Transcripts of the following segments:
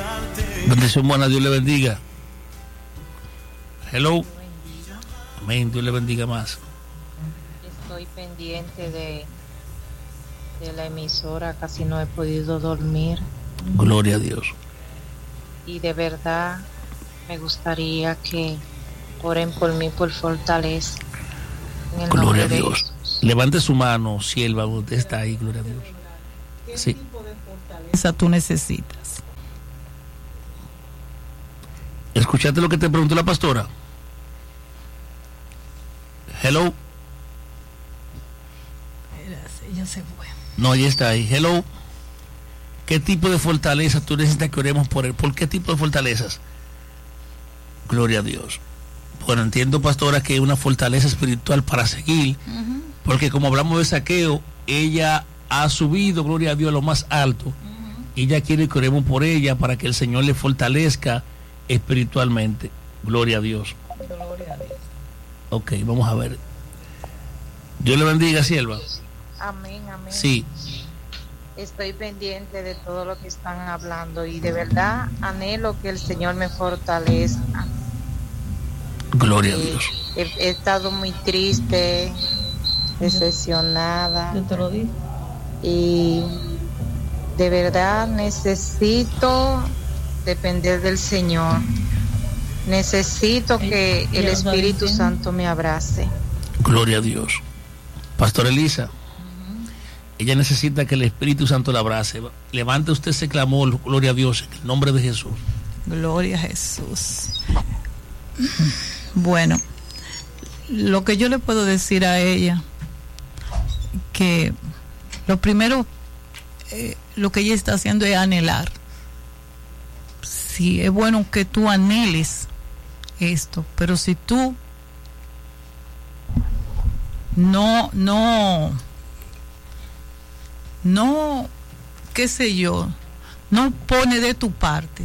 Bendición buena, Dios le bendiga. Hello. Amén, Dios le bendiga más. Estoy pendiente de la emisora, casi no he podido dormir. Gloria a Dios. Y de verdad me gustaría que oren por mí, por fortaleza. En el Gloria a nombre de Dios. Jesús. Levante su mano, sierva, usted está ahí, gloria a Dios. ¿Qué Sí. tipo de fortaleza tú necesitas? ¿Escuchaste lo que te preguntó la pastora? Hello. Ella se fue. No, ella está ahí. Hello. ¿Qué tipo de fortaleza tú necesitas que oremos por él? ¿Por qué tipo de fortalezas? Gloria a Dios. Bueno, entiendo, pastora, que es una fortaleza espiritual para seguir, porque como hablamos de Saqueo, ella ha subido, gloria a Dios, a lo más alto, y ella quiere que oremos por ella para que el Señor le fortalezca espiritualmente. Gloria a Dios. Gloria a Dios. Ok, vamos a ver. Dios le bendiga, sierva. Amén, amén. Sí. Estoy pendiente de todo lo que están hablando y de verdad anhelo que el Señor me fortalezca. Gloria a Dios. He estado muy triste, decepcionada Yo te lo digo. y de verdad necesito depender del Señor. Necesito que el Espíritu Santo me abrace. Gloria a Dios. Pastor Elisa, ella necesita que el Espíritu Santo la abrace. Levante usted ese clamor, gloria a Dios, en el nombre de Jesús. Gloria a Jesús. Bueno, lo que yo le puedo decir a ella, que lo primero, lo que ella está haciendo es anhelar. Sí, es bueno que tú anheles esto, pero si tú no, qué sé yo, no pone de tu parte,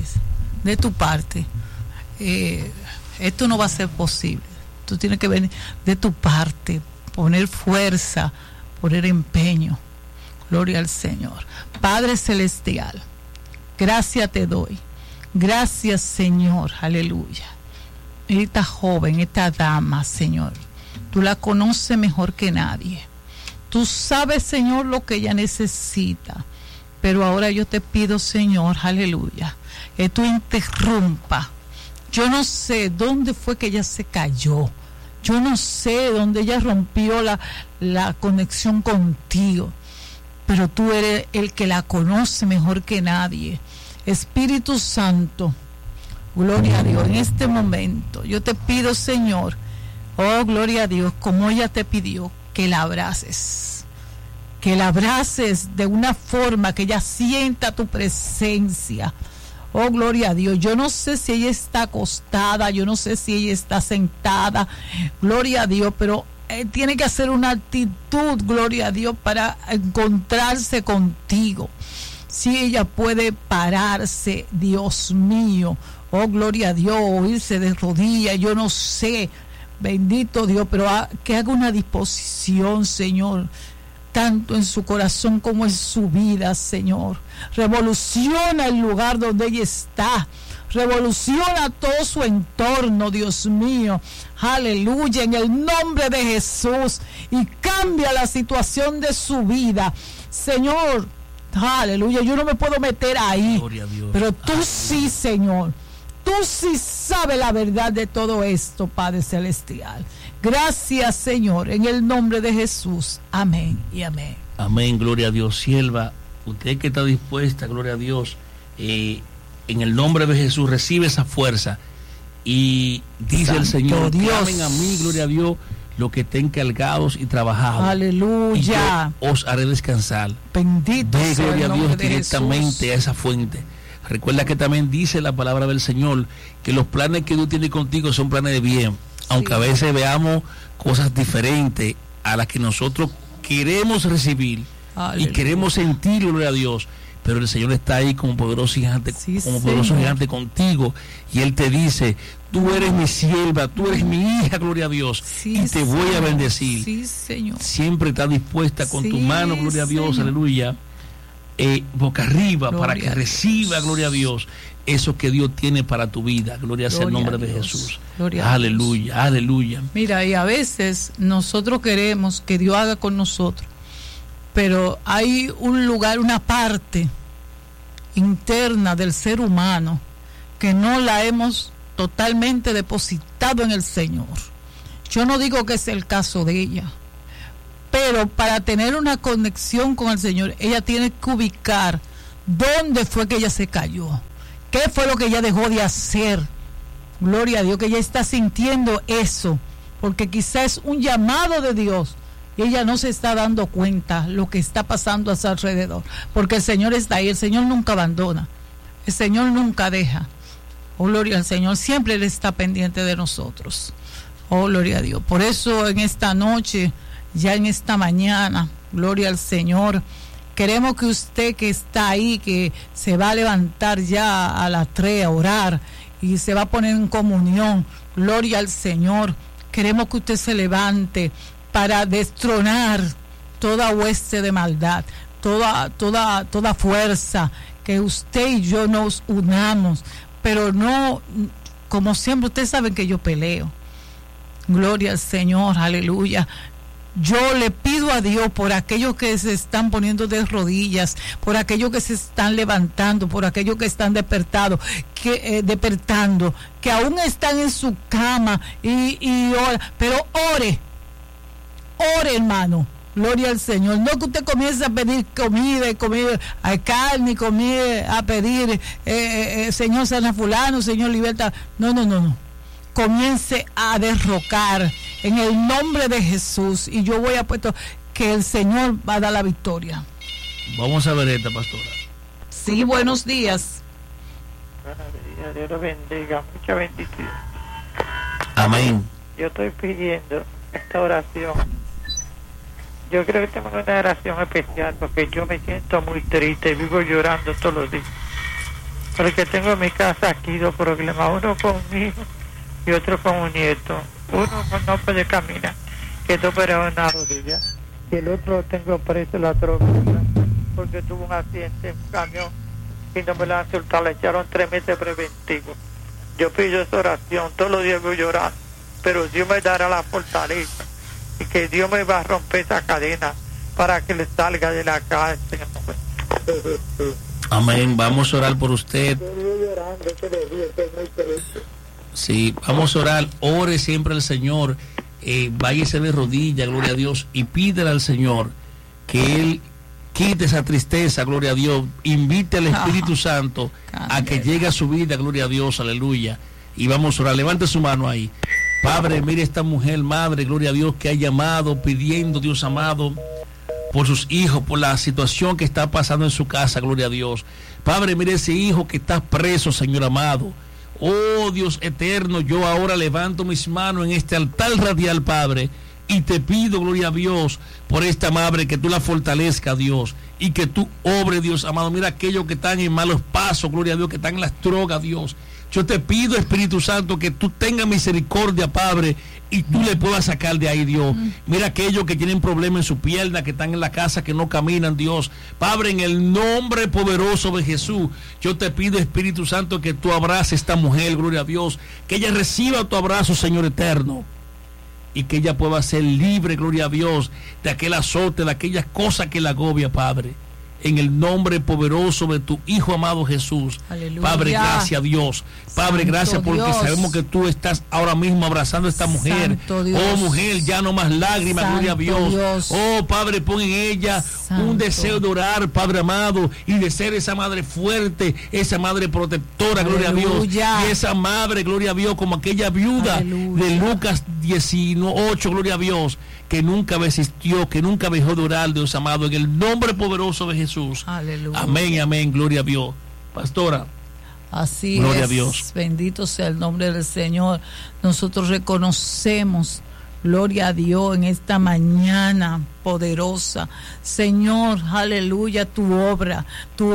esto no va a ser posible. Tú tienes que venir de tu parte, poner fuerza, poner empeño. Gloria al Señor. Padre Celestial, gracias te doy. Gracias, Señor, aleluya. Esta joven, esta dama, Señor, tú la conoces mejor que nadie. Tú sabes, Señor, lo que ella necesita. Pero ahora yo te pido, Señor, aleluya, que tú interrumpa. Yo no sé dónde fue que ella se cayó. Yo no sé dónde ella rompió la conexión contigo. Pero tú eres el que la conoce mejor que nadie. Espíritu Santo, gloria a Dios, en este momento yo te pido, Señor, oh gloria a Dios, como ella te pidió, que la abraces de una forma que ella sienta tu presencia. Oh gloria a Dios, yo no sé si ella está acostada, yo no sé si ella está sentada, gloria a Dios, pero tiene que hacer una actitud, gloria a Dios, para encontrarse contigo. Si ella puede pararse, Dios mío, oh gloria a Dios, o irse de rodillas, yo no sé, bendito Dios, pero que haga una disposición, Señor, tanto en su corazón como en su vida, Señor. Revoluciona el lugar donde ella está, revoluciona todo su entorno, Dios mío, aleluya, en el nombre de Jesús, y cambia la situación de su vida, Señor. Aleluya, yo no me puedo meter ahí, pero tú sí, Señor, tú sí sabes la verdad de todo esto, Padre Celestial. Gracias, Señor, en el nombre de Jesús, amén y amén. Amén, gloria a Dios. Sierva, usted que está dispuesta, gloria a Dios, en el nombre de Jesús recibe esa fuerza y dice Santo el Señor, Dios, clamen a mí, gloria a Dios, los que estén cargados y trabajados. Aleluya. Y yo os haré descansar. Bendito de sea gloria el a nombre Dios de directamente Jesús. a esa fuente. Recuerda que también dice la palabra del Señor que los planes que Dios tiene contigo son planes de bien, aunque a veces veamos cosas diferentes a las que nosotros queremos recibir. Aleluya. Y queremos sentir, gloria a Dios, pero el Señor está ahí como poderoso gigante, poderoso gigante contigo, y Él te dice, tú eres mi sierva, tú eres mi hija, gloria a Dios, y te voy a bendecir. Sí, Señor. Siempre está dispuesta con tu mano, gloria a Dios, Señor. aleluya, boca arriba, Gloria para que reciba, gloria a Dios, eso que Dios tiene para tu vida. Gloria sea el nombre de Jesús. Aleluya, aleluya. Mira, y a veces nosotros queremos que Dios haga con nosotros, pero hay un lugar, una parte interna del ser humano que no la hemos totalmente depositado en el Señor. Yo no digo que es el caso de ella, pero para tener una conexión con el Señor, ella tiene que ubicar dónde fue que ella se cayó, qué fue lo que ella dejó de hacer. Gloria a Dios, que ella está sintiendo eso, porque quizás es un llamado de Dios y ella no se está dando cuenta lo que está pasando a su alrededor, porque el Señor está ahí, el Señor nunca abandona, el Señor nunca deja. Oh, gloria al Señor, siempre Él está pendiente de nosotros. Oh, gloria a Dios. Por eso en esta noche, ya en esta mañana, gloria al Señor, queremos que usted que está ahí, que se va a levantar ya a las 3 a orar y se va a poner en comunión, gloria al Señor, queremos que usted se levante para destronar toda hueste de maldad, toda fuerza, que usted y yo nos unamos, pero no, como siempre, ustedes saben que yo peleo. Gloria al Señor, aleluya. Yo le pido a Dios por aquellos que se están poniendo de rodillas, por aquellos que se están levantando, por aquellos que están despertando, que aún están en su cama y ora, pero ore, hermano. Gloria al Señor. No que usted comience a pedir comida, a carne, a pedir, Señor sana fulano, Señor liberta. No. Comience a derrocar en el nombre de Jesús, y yo voy a puesto que el Señor va a dar la victoria. Vamos a ver esta, pastora. Sí, buenos días. Buenos días, Dios lo bendiga, mucha bendición. Amén. Yo estoy pidiendo esta oración. Yo creo que tengo una oración especial porque yo me siento muy triste y vivo llorando todos los días. Porque tengo en mi casa aquí 2 problemas, uno con mi hijo y otro con un nieto. Uno no puede caminar, que está operado en la rodilla, y el otro lo tengo preso en la trompa porque tuvo un accidente en un camión y no me lo han soltado, le echaron 3 meses preventivos. Yo pido esa oración, todos los días voy llorando, pero Dios me dará la fortaleza y que Dios me va a romper esa cadena para que le salga de la cárcel. Amén. Vamos a orar por usted. Sí, vamos a orar. Ore siempre al Señor. Váyase de rodillas, gloria a Dios, y pídele al Señor que Él quite esa tristeza, gloria a Dios. Invite al Espíritu Santo a que llegue a su vida, gloria a Dios, aleluya. Y vamos a orar. Levante su mano ahí. Padre, mire esta mujer, madre, gloria a Dios, que ha llamado pidiendo, Dios amado, por sus hijos, por la situación que está pasando en su casa, gloria a Dios. Padre, mire ese hijo que está preso, Señor amado. Oh Dios eterno, yo ahora levanto mis manos en este altar radial, Padre, y te pido, gloria a Dios, por esta madre, que tú la fortalezcas, Dios, y que tú obres, Dios amado. Mira aquellos que están en malos pasos, gloria a Dios, que están en las drogas, Dios. Yo te pido, Espíritu Santo, que tú tengas misericordia, Padre, y tú le puedas sacar de ahí, Dios. Mira aquellos que tienen problemas en su pierna, que están en la casa, que no caminan, Dios. Padre, en el nombre poderoso de Jesús, yo te pido, Espíritu Santo, que tú abraces a esta mujer, gloria a Dios, que ella reciba tu abrazo, Señor eterno, y que ella pueda ser libre, gloria a Dios, de aquel azote, de aquellas cosas que la agobia, Padre. En el nombre poderoso de tu Hijo amado Jesús. Aleluya. Padre, gracias a Dios. Padre, Santo gracias porque Dios. Sabemos que tú estás ahora mismo abrazando a esta mujer. Oh, mujer, ya no más lágrimas, Santo gloria a Dios. Oh, Padre, pon en ella Santo. Un deseo de orar, Padre amado, y de ser esa madre fuerte, esa madre protectora, aleluya. Gloria a Dios. Y esa madre, gloria a Dios, como aquella viuda aleluya. De Lucas 18, gloria a Dios, que nunca desistió, que nunca dejó de orar, Dios amado, en el nombre poderoso de Jesús. Aleluya. Amén, amén, gloria a Dios. Pastora. Así gloria es, a Dios. Bendito sea el nombre del Señor. Nosotros reconocemos, gloria a Dios, en esta mañana poderosa, Señor, aleluya, tu obra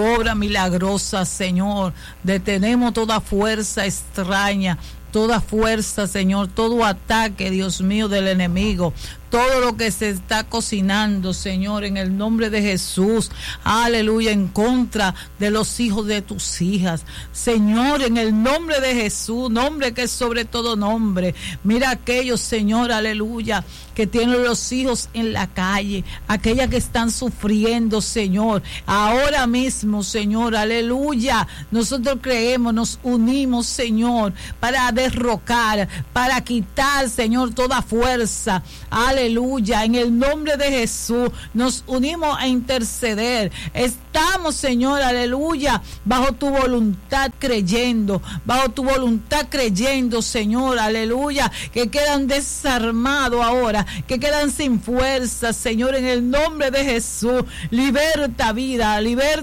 milagrosa, Señor. Detenemos toda fuerza extraña, toda fuerza, Señor, todo ataque, Dios mío, del enemigo, todo lo que se está cocinando, Señor, en el nombre de Jesús, aleluya, en contra de los hijos de tus hijas, Señor, en el nombre de Jesús, nombre que es sobre todo nombre. Mira aquellos, Señor, aleluya, que tienen los hijos en la calle, aquellas que están sufriendo, Señor, ahora mismo, Señor, aleluya, nosotros creemos, nos unimos, Señor, para derrocar, para quitar, Señor, toda fuerza, aleluya, en el nombre de Jesús, nos unimos a interceder, estamos, Señor, aleluya, bajo tu voluntad creyendo, Señor, aleluya, que quedan desarmados ahora, que quedan sin fuerza, Señor, en el nombre de Jesús, liberta vida,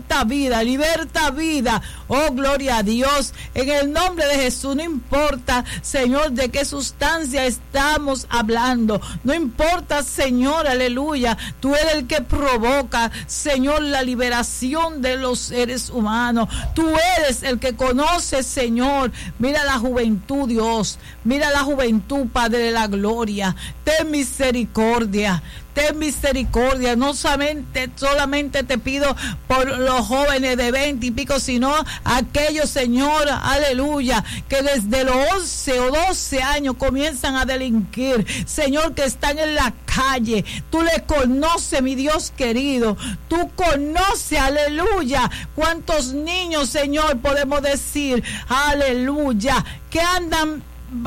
oh gloria a Dios, en el nombre de Jesús, no importa, Señor, de qué sustancia estamos hablando, no importa, Señor, aleluya, tú eres el que provoca, Señor, la liberación de los seres humanos, tú eres el que conoce, Señor, mira la juventud, Dios, mira la juventud, Padre de la gloria, ten misericordia, no solamente te pido por los jóvenes de 20 y pico, sino aquellos, Señor, aleluya, que desde los 11 o 12 años comienzan a delinquir, Señor, que están en la calle. Tú les conoces, mi Dios querido, tú conoces, aleluya, cuántos niños, Señor, podemos decir, aleluya, que andan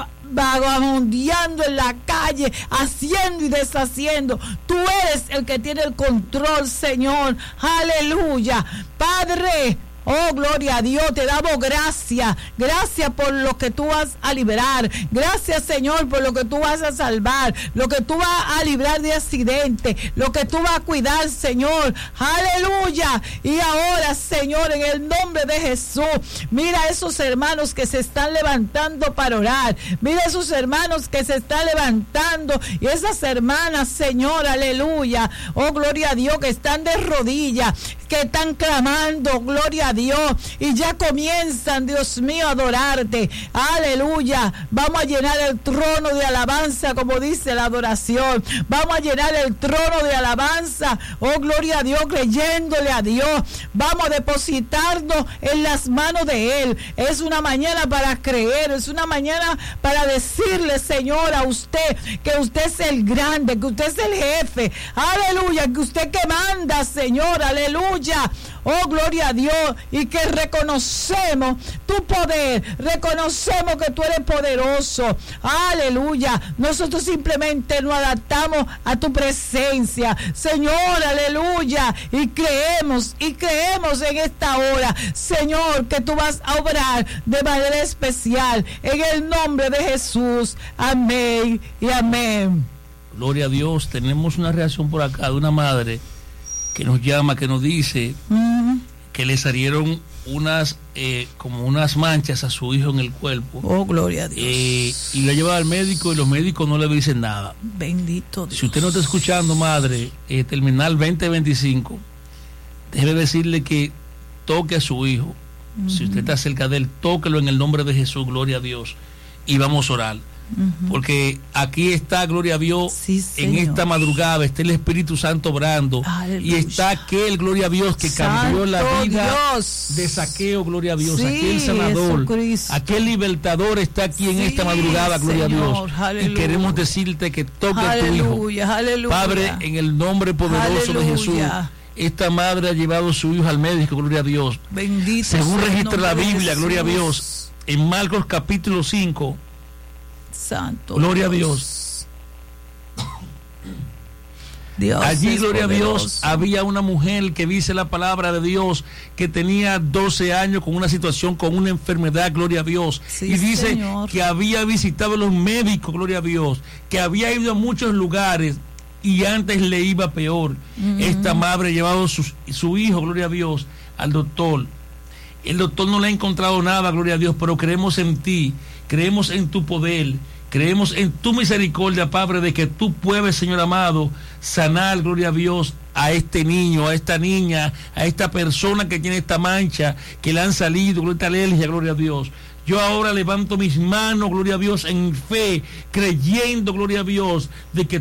vagabundeando en la calle, haciendo y deshaciendo. Tú eres el que tiene el control, Señor, aleluya, Padre. Oh, gloria a Dios, te damos gracias por lo que tú vas a liberar, gracias, Señor, por lo que tú vas a salvar, lo que tú vas a librar de accidente, lo que tú vas a cuidar, Señor, aleluya. Y ahora, Señor, en el nombre de Jesús, mira a esos hermanos que se están levantando para orar, mira a esos hermanos que se están levantando y esas hermanas, Señor, aleluya, oh, gloria a Dios, que están de rodillas, que están clamando, gloria a Dios, y ya comienzan, Dios mío, a adorarte, aleluya. Vamos a llenar el trono de alabanza, como dice la adoración, vamos a llenar el trono de alabanza, oh, gloria a Dios, creyéndole a Dios, vamos a depositarnos en las manos de Él. Es una mañana para creer, es una mañana para decirle, Señor, a usted, que usted es el grande, que usted es el jefe, aleluya, que usted que manda, Señor, aleluya. Oh, gloria a Dios, y que reconocemos tu poder, reconocemos que tú eres poderoso, aleluya. Nosotros simplemente nos adaptamos a tu presencia, Señor, aleluya, y creemos en esta hora, Señor, que tú vas a obrar de manera especial, en el nombre de Jesús, amén y amén. Gloria a Dios. Tenemos una reacción por acá de una madre que nos llama, que nos dice que le salieron como unas manchas a su hijo en el cuerpo. Oh, gloria a Dios. Y la lleva al médico y los médicos no le dicen nada. Bendito Dios. Si usted no está escuchando, madre, terminal 2025, debe decirle que toque a su hijo. Si usted está cerca de él, tóquelo en el nombre de Jesús, gloria a Dios. Y vamos a orar. Porque aquí está, gloria a Dios, sí, en esta madrugada está el Espíritu Santo obrando. Aleluya. Y está aquel, gloria a Dios, que cambió la vida Dios. De Saqueo, gloria a Dios, Sí, aquel sanador, Jesucristo. aquel libertador está aquí en Sí, esta madrugada, gloria Señor, a Dios. aleluya. Y queremos decirte que toque a tu hijo, Aleluya. Padre, en el nombre poderoso de Jesús. Esta madre ha llevado a su hijo al médico, gloria a Dios. Bendito según sea el registra la nombre de Biblia, gloria a Jesús. Dios, en Marcos capítulo 5, Santo gloria a Dios. allí, es gloria a Dios, poderoso. había una mujer que dice la palabra de Dios que tenía 12 años con una situación, con una enfermedad, gloria a Dios. Sí, y dice, Señor, que había visitado a los médicos, gloria a Dios, que había ido a muchos lugares y antes le iba peor. Esta madre ha llevado su hijo, gloria a Dios, al doctor. El doctor no le ha encontrado nada, gloria a Dios, pero creemos en ti, creemos en tu poder, creemos en tu misericordia, Padre, de que tú puedes, Señor amado, sanar, gloria a Dios, a este niño, a esta niña, a esta persona que tiene esta mancha, que le han salido, esta alergia, gloria a Dios. Yo ahora levanto mis manos, gloria a Dios, en fe, creyendo, gloria a Dios, de que tú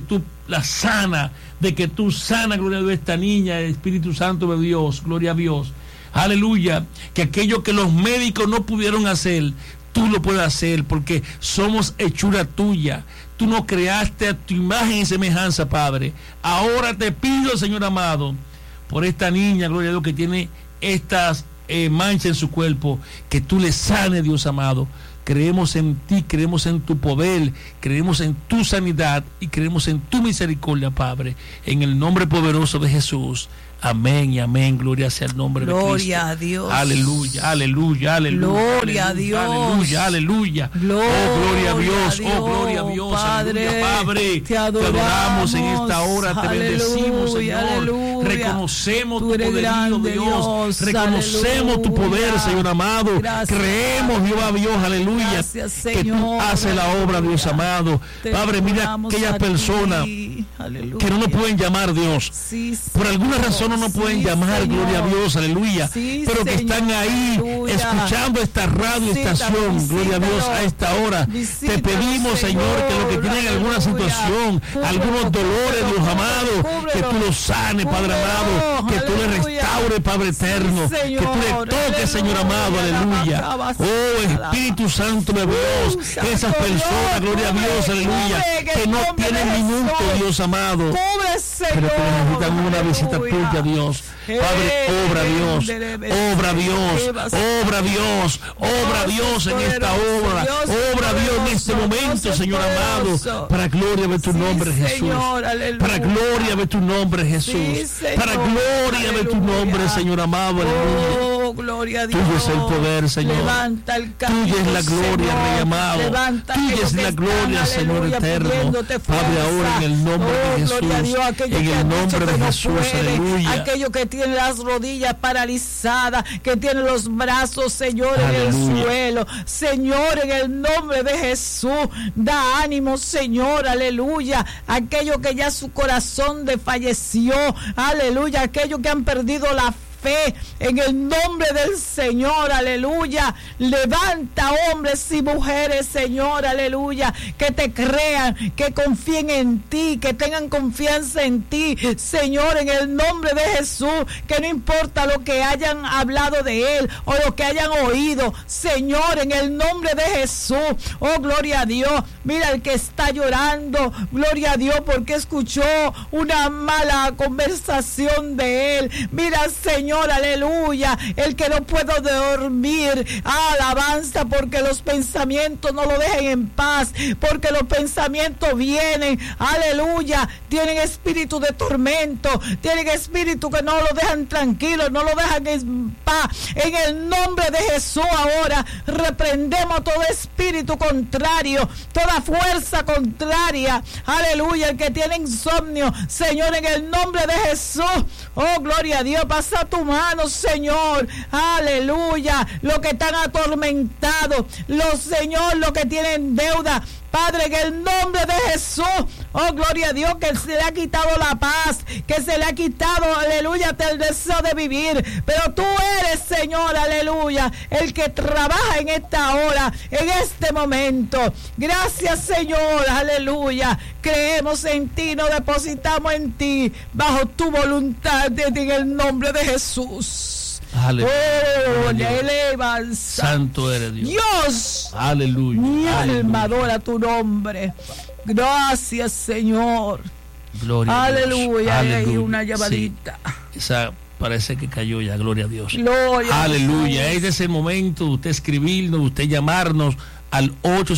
la sana, de que tú sana, gloria a Dios, esta niña, el Espíritu Santo de Dios, gloria a Dios. Aleluya, que aquello que los médicos no pudieron hacer, tú lo puedes hacer, porque somos hechura tuya. Tú nos creaste a tu imagen y semejanza, Padre. Ahora te pido, Señor amado, por esta niña, gloria a Dios, que tiene estas manchas en su cuerpo, que tú le sanes, Dios amado. Creemos en ti, creemos en tu poder, creemos en tu sanidad y creemos en tu misericordia, Padre. En el nombre poderoso de Jesús. Amén y amén. Gloria sea el nombre de Cristo. Gloria a Dios. Aleluya, aleluya, aleluya. Gloria a Dios. Aleluya, aleluya. Gloria a Dios. Oh, gloria a Dios. Padre, aleluya, Padre. te adoramos en esta hora. Te bendecimos, Señor. Aleluya. Reconocemos tu eres poderío, grande, Dios. Reconocemos tu poder, Señor amado. Gracias, Creemos, Jehová Dios, aleluya. Gracias, que tú haces la obra, Dios amado. Padre, mira aquellas personas que no nos pueden llamar, Dios. Sí, por alguna razón no nos pueden llamar, Señor. Gloria a Dios, aleluya. Sí, pero que Señor, están ahí aleluya. escuchando esta radio estación, gloria a Dios, a esta hora. Te pedimos, Señor, que los que tienen alguna situación, algunos dolores, Dios amado, que tú los sanes, Padre amado, que tú les restaures, Padre eterno, que tú les toques, Señor amado, aleluya. Oh, Espíritu Santo de Dios, esas personas, gloria a Dios, aleluya, que no tienen minuto, Dios amado, pero que necesitan una visita tuya, Dios. Padre, obra Dios, obra Dios, obra Dios, obra Dios en esta obra, obra Dios en este momento, Señor amado, para gloria de tu nombre, Jesús, para gloria de tu nombre, Jesús, para gloria de tu nombre, Señor amado, aleluya. Gloria a Dios. Tuyo es el poder, Señor. Levanta el camino, tuya es la gloria, Señor. Rey amado. Levanta tuya es la gloria, están, Señor aleluya, eterno. pidiéndote Padre, ahora en el nombre de Jesús. Gloria a Dios, aquellos En que el han nombre dicho de que no Jesús, pueden, aleluya. aquellos que tienen las rodillas paralizadas, que tienen los brazos, Señor, en el Aleluya. suelo. Señor, en el nombre de Jesús, da ánimo, Señor, aleluya. Aquellos que ya su corazón desfalleció, aleluya. Aquellos que han perdido la fe, en el nombre del Señor, aleluya. Levanta hombres y mujeres, Señor, aleluya, que te crean, que confíen en ti, que tengan confianza en ti, Señor, en el nombre de Jesús, que no importa lo que hayan hablado de él o lo que hayan oído, Señor, en el nombre de Jesús. Oh, gloria a Dios. Mira el que está llorando, gloria a Dios, porque escuchó una mala conversación de él. Mira, Señor, aleluya, el que no puede dormir, alabanza, porque los pensamientos no lo dejen en paz, porque los pensamientos vienen, aleluya, tienen espíritu de tormento, tienen espíritu que no lo dejan tranquilo, no lo dejan en paz. En el nombre de Jesús ahora reprendemos todo espíritu contrario, toda fuerza contraria, aleluya, el que tiene insomnio, Señor, en el nombre de Jesús. Oh, gloria a Dios, pasa tu mano, Señor, aleluya, los que están atormentados, los, Señor, los que tienen deuda, Padre, en el nombre de Jesús. Oh, gloria a Dios, que se le ha quitado la paz, que se le ha quitado, aleluya, el deseo de vivir. Pero tú eres, Señor, aleluya, el que trabaja en esta hora, en este momento. Gracias, Señor, aleluya. Creemos en ti, nos depositamos en ti, bajo tu voluntad, en el nombre de Jesús. Aleluya. Oh, le elevas. Santo eres Dios. Dios. Aleluya. Mi Aleluya. alma adora tu nombre. Gracias, Señor. Gloria a Dios. Aleluya. Hay Aleluya. una llamadita. Sí. Esa parece que cayó ya, gloria a Dios. Gloria. Aleluya. Este es el momento de usted escribirnos, de usted llamarnos al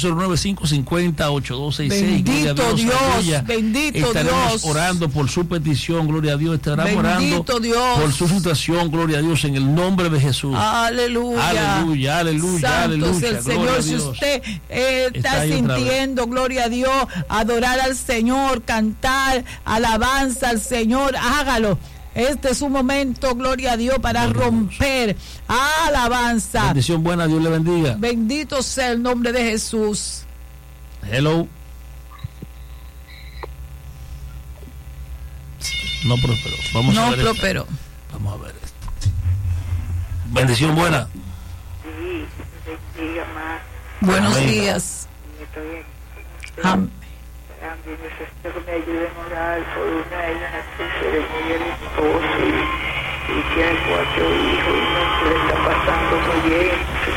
809-550-8266. Bendito Dios, aleluya. bendito Estaremos Dios. orando por su petición, gloria a Dios. Estaremos Bendito orando Dios. por su situación, gloria a Dios, en el nombre de Jesús. Aleluya. Aleluya, aleluya, Santo aleluya. es el Gloria Señor. a Si Dios. usted Está está ahí otra vez. sintiendo, gloria a Dios, adorar al Señor, cantar, alabanza al Señor, hágalo. Este es un momento, gloria a Dios, para Gloria a Dios. romper. Alabanza. Bendición buena, Dios le bendiga. Bendito sea el nombre de Jesús. Hello. No prosperó. Vamos a No ver. esta. prosperó. Vamos a ver esto. Bendición buena. Sí, bendiga más. Buenos Amén. días. Estoy Am- También necesito que me ayuden a orar por una hija que se le murió el esposo y tiene 4 hijos y no se le está pasando muy bien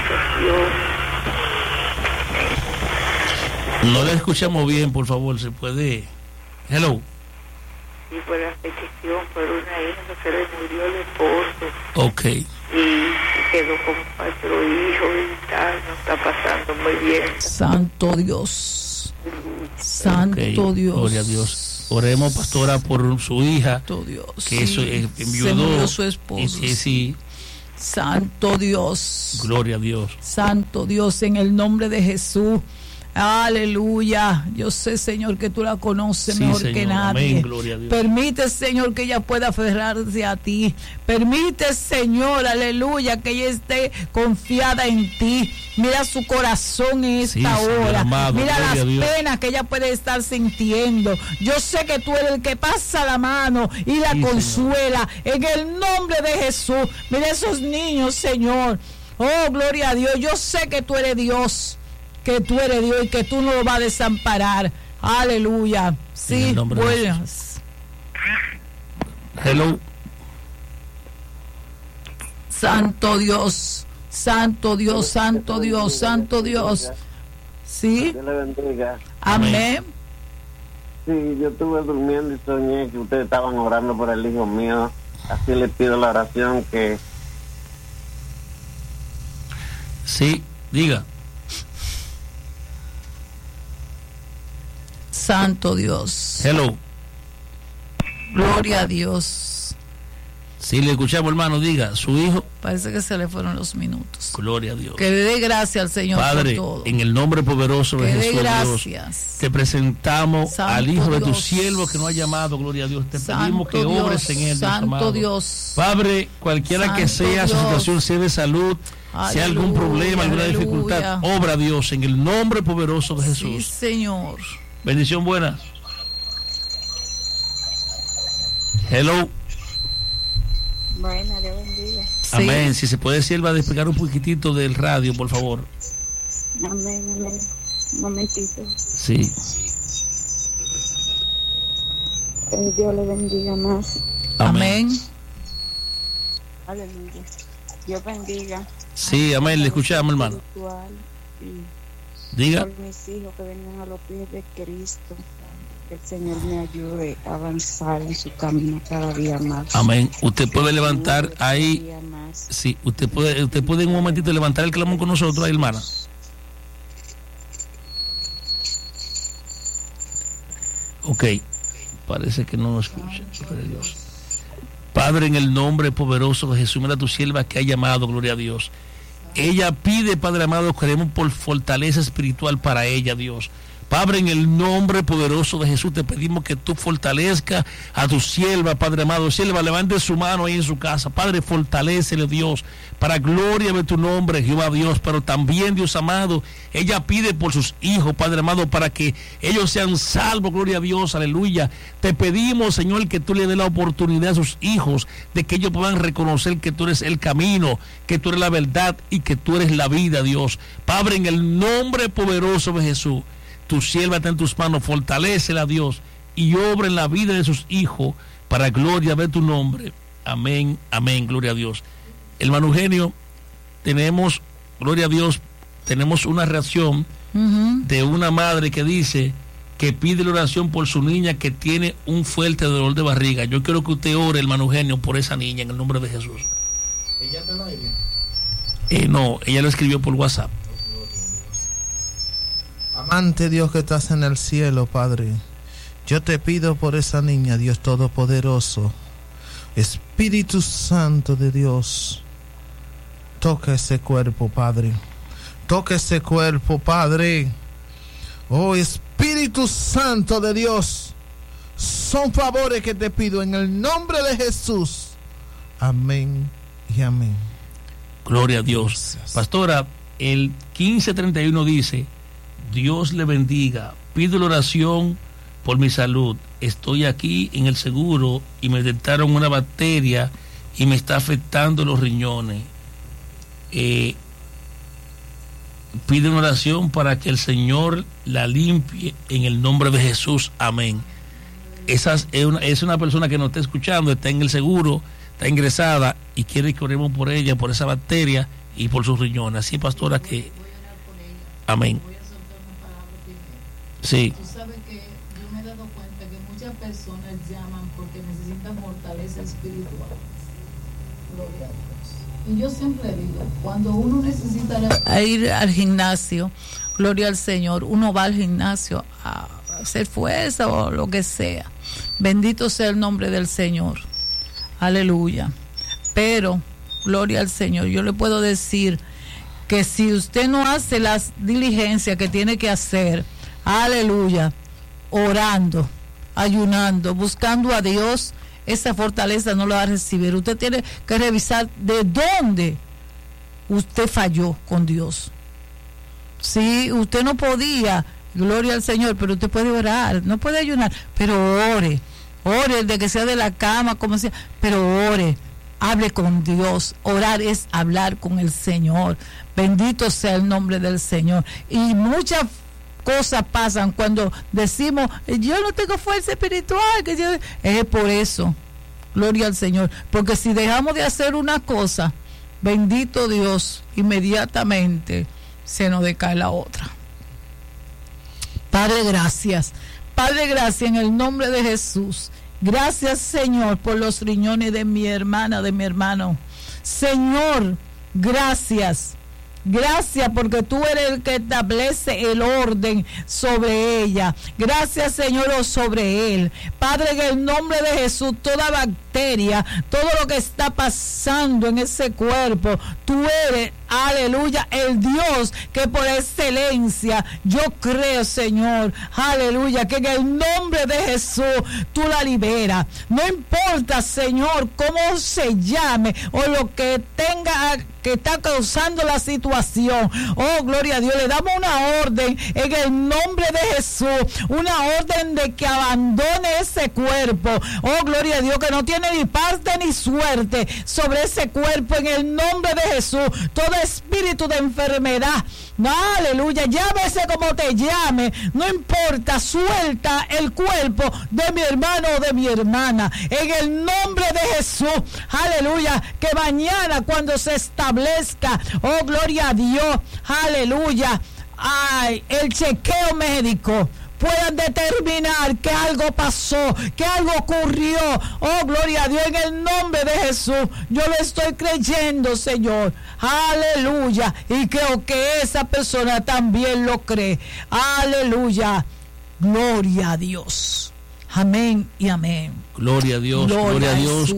la situación. No le escuchamos bien, por favor, se puede. Hello. Y por la petición por una hija que se le murió el esposo. Ok. Y quedó con 4 hijos y tal, no está pasando muy bien. Santo Dios. Santo Okay. Dios. Gloria a Dios. Oremos, pastora, por su hija. Santo Dios. Que eso Se enviudó. murió su esposo. Sí. Santo Dios. Gloria a Dios. Santo Dios, en el nombre de Jesús. Aleluya. Yo sé, Señor, que tú la conoces Sí, mejor Señor. que nadie. Amén. Gloria a Dios. Permite, Señor, que ella pueda aferrarse a ti. Permite, Señor, aleluya, que ella esté confiada en ti. Mira su corazón en esta Sí, Señor hora. amado, Mira gloria las a Dios. penas que ella puede estar sintiendo. Yo sé que tú eres el que pasa la mano y la Sí, consuela. En el nombre de Jesús. Mira esos niños, Señor. Oh, gloria a Dios. Yo sé que tú eres Dios. Que tú eres Dios y que tú no lo vas a desamparar. Aleluya. En Sí, el nombre de buenas. Hello. Santo Dios, Santo Dios, Santo Dios, Santo Dios. Sí, Dios le bendiga. amén. Sí, yo estuve durmiendo y soñé que ustedes estaban orando por el hijo mío. Así le pido la oración que... Sí, diga. Santo Dios. Hello. Gloria a Dios. Sí, le escuchamos, hermano. Diga, su hijo. Parece que se le fueron los minutos. Gloria a Dios. Que le dé gracias al Señor Padre, por todo. en el nombre poderoso de Que dé Jesús, Dios, gracias. te presentamos Santo al hijo de tu Dios. siervo que nos ha llamado, gloria a Dios. Te Santo pedimos que Dios, obres en él, Dios Santo amado. Dios. Padre, cualquiera que Santo sea su Dios. situación, sea de salud, sea algún Aleluya, problema, alguna aleluya. dificultad, obra Dios en el nombre poderoso de Sí, Jesús. Señor. Bendición buena. Hello. Buena, Dios bendiga. Sí. Amén. Si se puede, sierva, despegar un poquitito del radio, por favor. Amén, amén. Un momentito. Sí. Dios le bendiga más. Amén. Aleluya. Dios bendiga. Sí, amén. Le escuchamos, hermano. Espiritual y Diga. por mis hijos que vengan a los pies de Cristo. Que el Señor me ayude a avanzar en su camino cada día más. Amén. Usted puede levantar ahí. Cada día más. Sí, usted puede en un momentito levantar el clamor con nosotros, ahí, hermana. Ok, parece que no nos escucha. Gloria a Dios. Padre, en el nombre poderoso de Jesús, mira a tu sierva que ha llamado, gloria a Dios. Ella pide, Padre amado, queremos por fortaleza espiritual para ella, Dios. Padre, en el nombre poderoso de Jesús te pedimos que tú fortalezca a tu sierva, Padre amado. Sierva, levante su mano ahí en su casa. Padre, fortalécele, Dios, para gloria de tu nombre, Jehová Dios. Pero también, Dios amado, ella pide por sus hijos, Padre amado, para que ellos sean salvos, gloria a Dios, aleluya. Te pedimos, Señor, que tú le des la oportunidad a sus hijos de que ellos puedan reconocer que tú eres el camino, que tú eres la verdad y que tú eres la vida, Dios. Padre, en el nombre poderoso de Jesús, tu sierva está en tus manos, fortalécela, Dios, y obra en la vida de sus hijos para gloria de tu nombre. Amén, amén, gloria a Dios. Hermano Eugenio, tenemos, gloria a Dios, tenemos una reacción de una madre que dice que pide la oración por su niña que tiene un fuerte dolor de barriga. Yo quiero que usted ore, hermano Eugenio, por esa niña en el nombre de Jesús. ¿Ella está en aire? No, ella lo escribió por WhatsApp. Amante Dios que estás en el cielo, Padre, yo te pido por esa niña, Dios Todopoderoso, Espíritu Santo de Dios, toca ese cuerpo, Padre, toca ese cuerpo, Padre. Oh, Espíritu Santo de Dios, son favores que te pido en el nombre de Jesús. Amén y amén. Gloria a Dios. Gracias. Pastora, el 1531 dice: Dios le bendiga, pido la oración por mi salud. Estoy aquí en el seguro y me detectaron una bacteria y me está afectando los riñones. pide una oración para que el Señor la limpie en el nombre de Jesús, amén. Esa es una persona que nos está escuchando, está en el seguro, está ingresada y quiere que oremos por ella, por esa bacteria y por sus riñones. Así, pastora, que amén. Sí. Tú sabes que yo me he dado cuenta que muchas personas llaman porque necesitan fortaleza espiritual. Gloria a Dios. Y yo siempre digo, cuando uno necesita ir al gimnasio, gloria al Señor, uno va al gimnasio a hacer fuerza o lo que sea. Bendito sea el nombre del Señor. Aleluya. Pero, gloria al Señor, yo le puedo decir que si usted no hace las diligencias que tiene que hacer, aleluya, orando, ayunando, buscando a Dios, esa fortaleza no la va a recibir. Usted tiene que revisar de dónde usted falló con Dios. Si usted no podía, gloria al Señor, pero usted puede orar, no puede ayunar, pero ore de que sea de la cama, como sea, pero ore, hable con Dios. Orar es hablar con el Señor. Bendito sea el nombre del Señor. Y muchas cosas pasan cuando decimos, yo no tengo fuerza espiritual, es por eso, gloria al Señor, porque si dejamos de hacer una cosa, bendito Dios, inmediatamente se nos decae la otra. Padre, gracias en el nombre de Jesús. Gracias, Señor, por los riñones de mi hermana, de mi hermano. Señor, gracias porque tú eres el que establece el orden sobre ella. Gracias, Señor, sobre él. Padre, en el nombre de Jesús, toda bacteria, todo lo que está pasando en ese cuerpo, tú eres, aleluya, el Dios que por excelencia, yo creo, Señor, aleluya, que en el nombre de Jesús tú la liberas. No importa, Señor, cómo se llame o lo que tenga, que está causando la situación. Oh, gloria a Dios, le damos una orden en el nombre de Jesús, una orden de que abandone ese cuerpo. Oh, gloria a Dios, que no tiene ni parte ni suerte sobre ese cuerpo en el nombre de Jesús. Todo espíritu de enfermedad, aleluya, llámese como te llame, no importa, suelta el cuerpo de mi hermano o de mi hermana en el nombre de Jesús. Aleluya, que mañana cuando se establezca, oh, gloria a Dios, aleluya, el chequeo médico, puedan determinar que algo pasó, que algo ocurrió. Oh, gloria a Dios, en el nombre de Jesús. Yo lo estoy creyendo, Señor. Aleluya. Y creo que esa persona también lo cree. Aleluya. Gloria a Dios. Amén y amén. Gloria a Dios, gloria a Dios.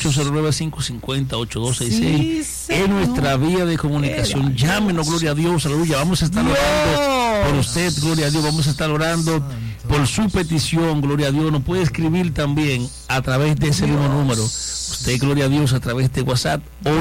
809-550-8266 es nuestra vía de comunicación. Llámenos, gloria a Dios, aleluya. Vamos a estar orando por usted, gloria a Dios. Vamos a estar orando por su petición, gloria a Dios. Nos puede escribir también a través de ese mismo número. Usted, gloria a Dios, a través de WhatsApp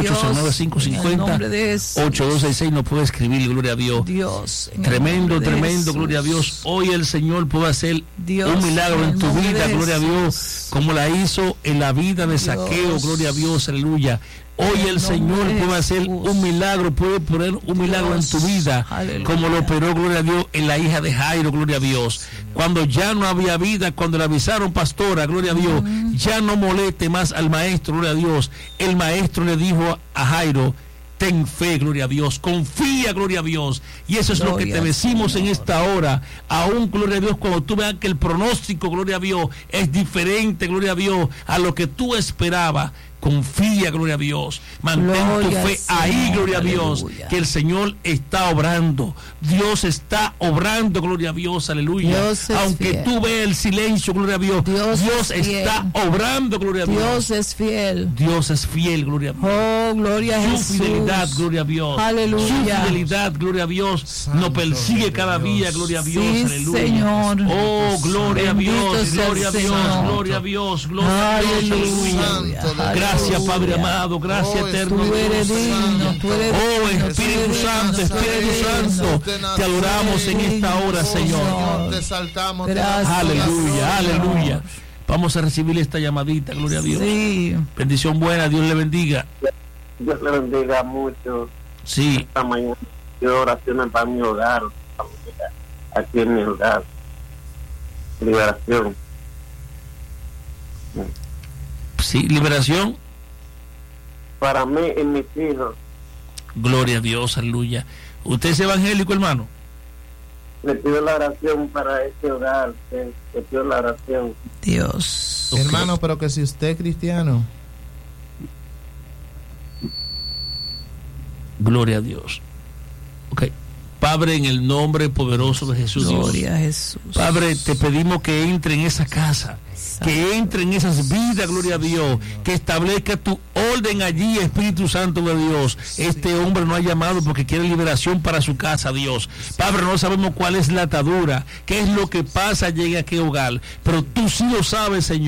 809-550-8266 nos puede escribir, gloria a Dios. Tremendo, gloria a Dios. Hoy el Señor puede hacer un milagro en tu vida, gloria a Dios, como la hizo en la vida de Zaqueo, gloria a Dios, aleluya. Hoy el Señor puede hacer un milagro, puede poner un milagro en tu vida, como lo operó, gloria a Dios, en la hija de Jairo, gloria a Dios. Cuando ya no había vida, cuando le avisaron, pastora, gloria a Dios, ya no moleste más al maestro, gloria a Dios. El maestro le dijo a Jairo, ten fe, gloria a Dios, confía, gloria a Dios. Y eso es lo que te decimos en esta hora. Aún, gloria a Dios, cuando tú veas que el pronóstico, gloria a Dios, es diferente, gloria a Dios, a lo que tú esperabas. Confía, gloria a Dios. Mantén tu fe ahí, gloria a Dios, que el Señor está obrando. Dios está obrando, gloria a Dios, aleluya. Aunque tú veas el silencio, gloria a Dios, Dios está obrando, gloria a Dios. Dios es fiel. Dios es fiel, gloria a Dios. Oh, gloria a Jesús. Su fidelidad, gloria a Dios. Aleluya. Su fidelidad, gloria a Dios, nos persigue cada día, gloria a Dios, aleluya. Señor. Oh, gloria a Dios, gloria a Dios, gloria a Dios, gloria a Dios, aleluya. Gracias, Padre amado, gracias, eterno. Tú eres digno, tú eres oh, Espíritu Santo, te adoramos en esta hora, Señor. Te exaltamos. Aleluya, aleluya. Vamos a recibir esta llamadita, gloria a Dios. Bendición buena, Dios le bendiga. Dios le bendiga mucho. Sí. Esta mañana. pido oraciones para mi hogar, familia, aquí en mi hogar. Liberación. Sí, liberación. Para mí y mis hijos. Gloria a Dios, aleluya. ¿Usted es evangélico, hermano? Le pido la oración para este hogar. Le pido la oración. Dios. Ok. Hermano, pero que si usted es cristiano. Gloria a Dios. Ok. Padre, en el nombre poderoso de Jesús, Gloria a Dios. Jesús. Padre, te pedimos que entre en esa casa, que entre en esas vidas, gloria a Dios, que establezca tu orden allí, Espíritu Santo de Dios. Este hombre no ha llamado porque quiere liberación para su casa, Dios. Padre, no sabemos cuál es la atadura, qué es lo que pasa, llegue a qué hogar, pero tú sí lo sabes, Señor.